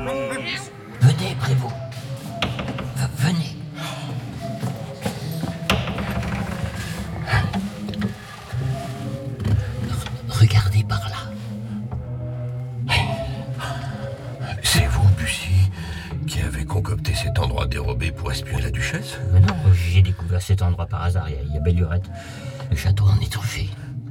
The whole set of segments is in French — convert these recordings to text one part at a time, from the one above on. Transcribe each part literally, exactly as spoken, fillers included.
Venez, Prévost. V- venez. R- regardez par là. C'est vous, Bussy, qui avez concocté cet endroit dérobé pour espionner la duchesse? Mais non, j'ai découvert cet endroit par hasard, il y a, il y a belle lurette. Le château en est truffé.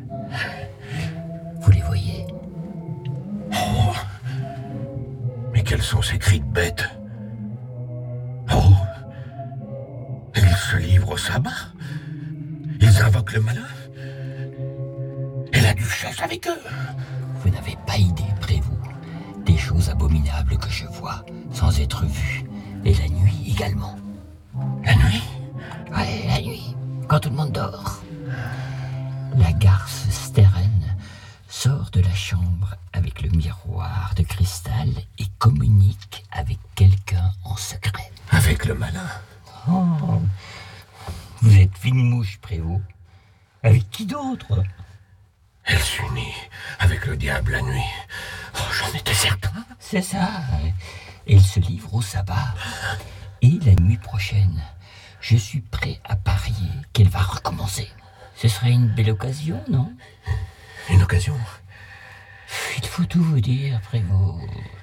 Vous les voyez? Oh. Mais quels sont ces cris de bêtes? Oh. Ils se livrent au sabbat. Ils invoquent le malin. Et la duchesse avec eux. Vous n'avez pas idée, Prévost, des choses abominables que je vois sans être vu. Et la nuit également. La nuit? Ouais, la nuit, quand tout le monde dort. La garce Steren sort de la chambre avec le miroir de cristal et communique avec quelqu'un en secret. Avec le malin? Oh, vous êtes fine mouche, Prévost. Avec qui d'autre? Elle s'unit avec le diable la nuit. Oh, j'en étais certain. C'est ça. Elle se livre au sabbat. Et la nuit prochaine, je suis prêt à parier qu'elle va recommencer. Ce serait une belle occasion, non? Une occasion? Il faut tout vous dire, Prévost.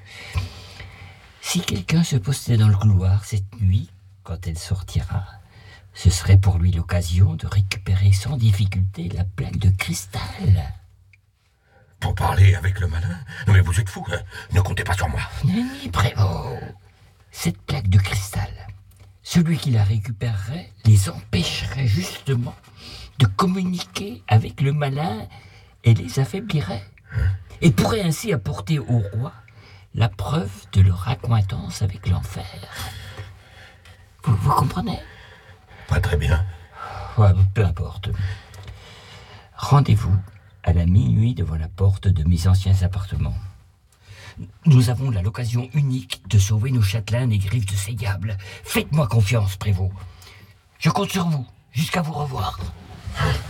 Si quelqu'un se postait dans le couloir cette nuit, quand elle sortira, ce serait pour lui l'occasion de récupérer sans difficulté la plaque de cristal. Pour parler avec le malin? Non mais vous êtes fou, hein? Ne comptez pas sur moi. Nenni, Prévost. Cette plaque de cristal, celui qui la récupérerait les empêcherait justement de communiquer avec le malin et les affaiblirait. Et pourrait ainsi apporter au roi la preuve de leur accointance avec l'enfer. Vous, vous comprenez? Pas très bien. Ouais, peu importe. Rendez-vous à la minuit devant la porte de mes anciens appartements. Nous avons là l'occasion unique de sauver nos châtelains des griffes de ces diables. Faites-moi confiance, Prévost. Je compte sur vous, jusqu'à vous revoir.